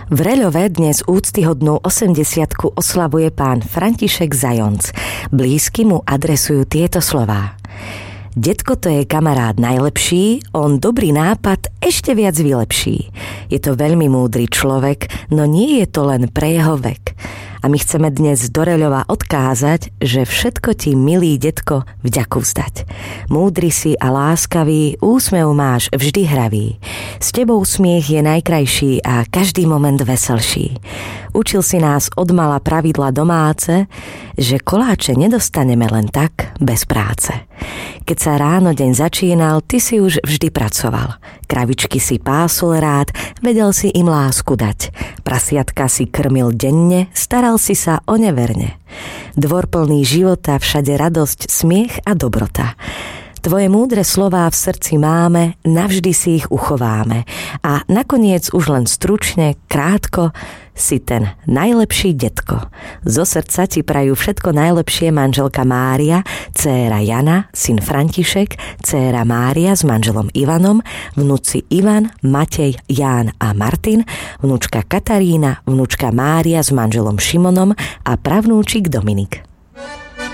V Reľove dnes úctyhodnú 80-ku oslavuje pán František Zajonc. Blízky mu adresujú tieto slová. Detko to je kamarát najlepší, on dobrý nápad ešte viac vylepší. Je to veľmi múdry človek, no nie je to len pre jeho vek. A my chceme dnes do Reľova odkázať, že všetko ti, milý detko, vďaku vzdať. Múdry si a láskavý, úsmev máš vždy hravý. S tebou smiech je najkrajší a každý moment veselší. Učil si nás odmala pravidla domáce, že koláče nedostaneme len tak bez práce. Keď sa ráno deň začínal, ty si už vždy pracoval. Kravičky si pásol rád, vedel si im lásku dať. Prasiatka si krmil denne, staral si sa o ne verne. Dvor plný života, všade radosť, smiech a dobrota. Tvoje múdre slová v srdci máme, navždy si ich uchováme. A nakoniec už len stručne, krátko, si ten najlepší detko. Zo srdca ti prajú všetko najlepšie manželka Mária, dcéra Jana, syn František, dcéra Mária s manželom Ivanom, vnuci Ivan, Matej, Ján a Martin, vnučka Katarína, vnučka Mária s manželom Šimonom a pravnúčik Dominik.